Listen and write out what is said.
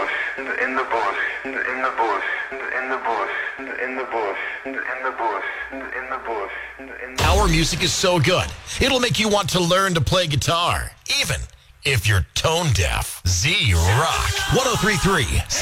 bush, in the bush, in the bush, in the bush, in the bush, in the bush, in the bush. Our music is so good, it'll make you want to learn to play guitar, even if you're tone deaf. Z Rock 103.3.